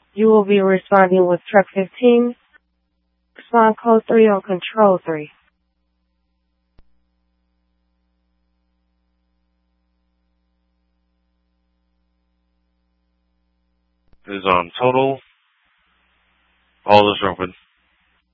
You will be responding with truck 15. Respond code 3 on control 3. Is on total. All is open.